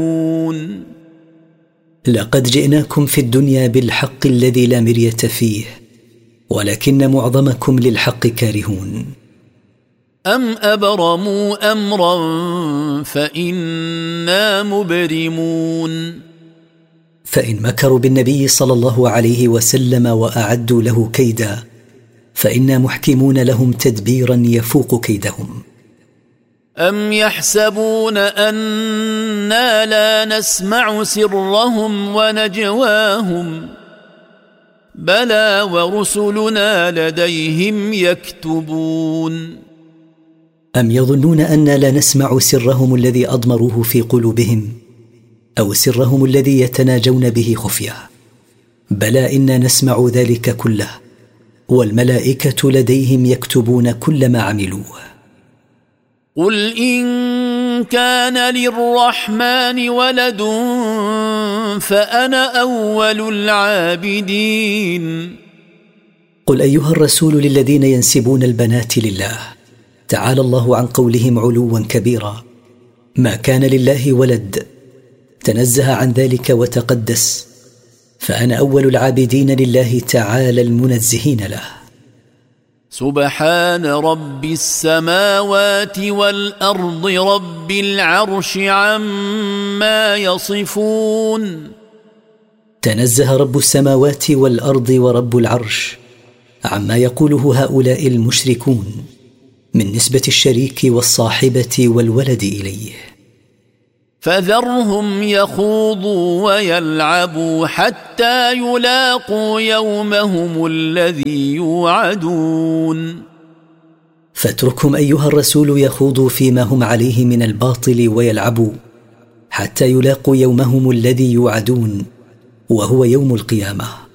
لقد جئناكم في الدنيا بالحق الذي لا مرية فيه، ولكن معظمكم للحق كارهون. أم أبرموا أمرا فإنا مبرمون. فإن مكروا بالنبي صلى الله عليه وسلم وأعدوا له كيدا فإنا محكمون لهم تدبيرا يفوق كيدهم. أم يحسبون أنا لا نسمع سرهم ونجواهم بلى ورسلنا لديهم يكتبون. أم يظنون أنا لا نسمع سرهم الذي أضمروه في قلوبهم أو سرهم الذي يتناجون به خفية؟ بلى إنا نسمع ذلك كله، والملائكة لديهم يكتبون كل ما عملوه. قل إن كان للرحمن ولد فأنا أول العابدين. قل أيها الرسول للذين ينسبون البنات لله، تعالى الله عن قولهم علوا كبيرا، ما كان لله ولد، تنزه عن ذلك وتقدس، فأنا أول العابدين لله تعالى المنزهين له. سبحان رب السماوات والأرض رب العرش عما يصفون. تنزه رب السماوات والأرض ورب العرش عما يقوله هؤلاء المشركون من نسبة الشريك والصاحبة والولد إليه. فذرهم يخوضوا ويلعبوا حتى يلاقوا يومهم الذي يوعدون. فاتركهم أيها الرسول يخوضوا فيما هم عليه من الباطل ويلعبوا حتى يلاقوا يومهم الذي يوعدون، وهو يوم القيامة.